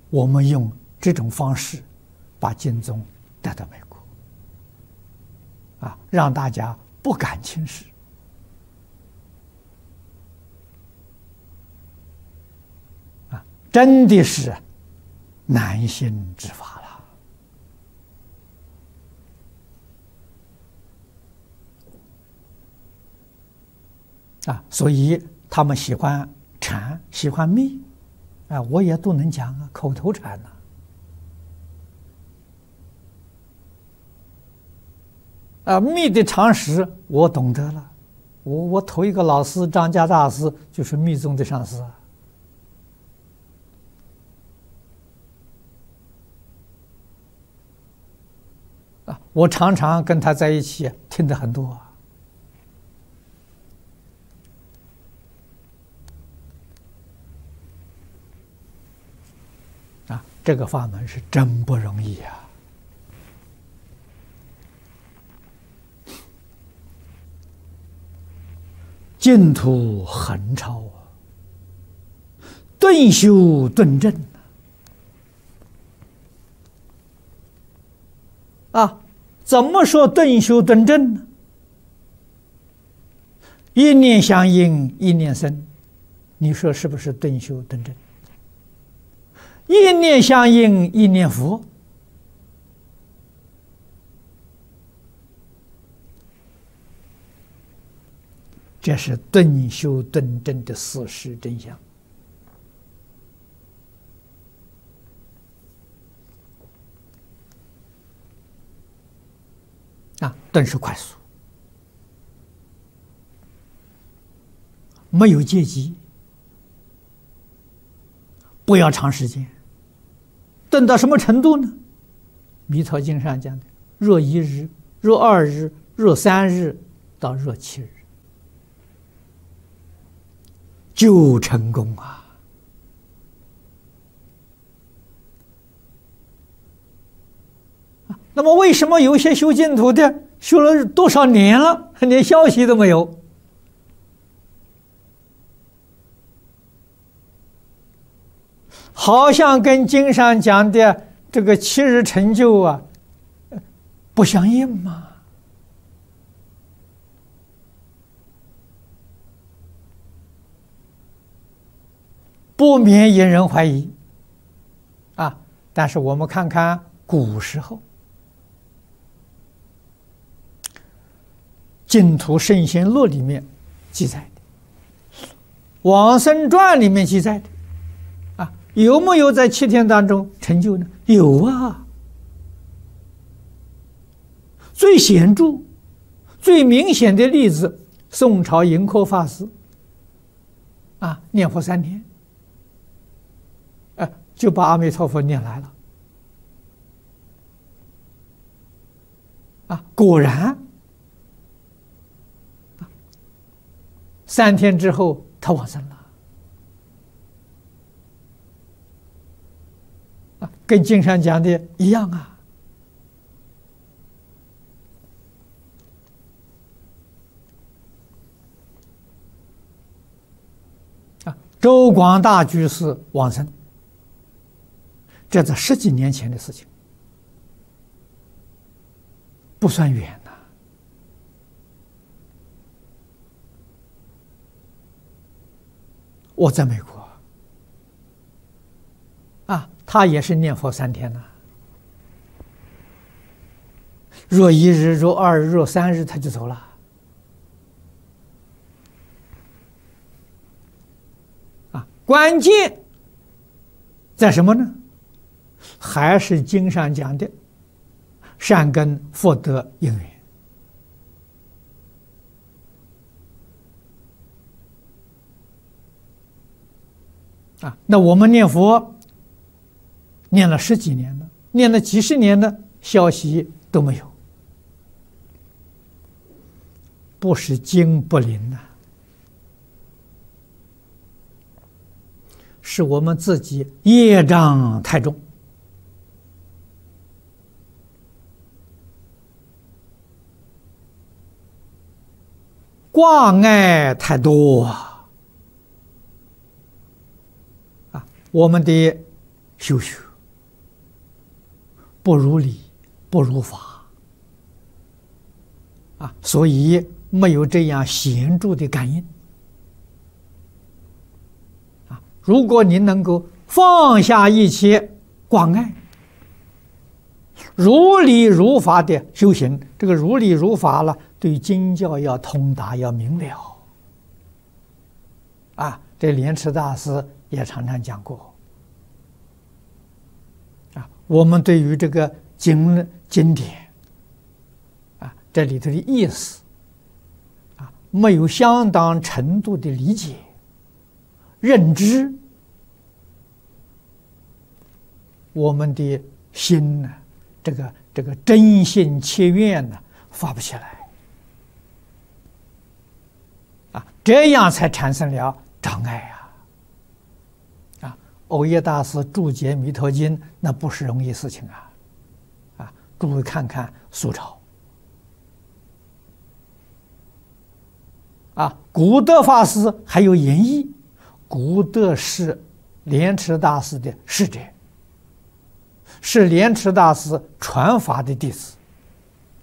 我们用这种方式把经宗带到美国，让大家不敢轻视。真的是难行之法了。所以他们喜欢禅，喜欢密，我也都能讲口头禅密的常识我懂得了。我头一个老师张家大师就是密宗的上师我常常跟他在一起，听得很多这个法门是真不容易净土横超顿修顿证怎么说顿修顿证呢？一念相应，一念生，你说是不是顿修顿证？一念相应，一念佛，这是顿修顿证的事实真相。顿是快速，没有阶级，不要长时间。顿到什么程度呢？弥陀经上讲的，若1日，若2日，若3日，到若7日，就成功那么为什么有些修净土的修了多少年了，连消息都没有？好像跟经上讲的这个7日成就不相应嘛。不免引人怀疑但是我们看看古时候净土圣贤录里面记载的，往生传里面记载的有没有在7天当中成就呢？有最显著最明显的例子，宋朝盈科法师念佛3天就把阿弥陀佛念来了果然3天之后他往生了跟经上讲的一样周广大居士往生，这在10几年前的事情，不算远我在美国他也是念佛3天若1日，若2日，若3日他就走了关键在什么呢？还是经上讲的善根福德因缘那我们念佛念了10几年了，念了几十年了，消息都没有，不是经不灵是我们自己业障太重挂碍太多我们的修学，不如理，不如法啊，所以没有这样显著的感应啊。如果你能够放下一切关爱，如理如法的修行，这个如理如法了，对经教要通达，要明了啊。这莲池大师也常常讲过啊。我们对于这个经典啊，这里头的意思啊，没有相当程度的理解、认知，我们的心呢，这个真心切愿呢，发不起来啊，这样才产生了障碍啊！藕益大师注解《弥陀经》，那不是容易事情啊！诸位看看苏朝啊，古德法师还有演绎，古德是莲池大师的师者，是莲池大师传法的弟子。